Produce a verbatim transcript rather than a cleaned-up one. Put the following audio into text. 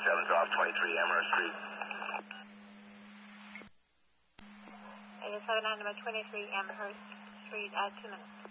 seven's off twenty-three Amherst Street. eight seven nine, number twenty-three Amherst Street, uh, two minutes.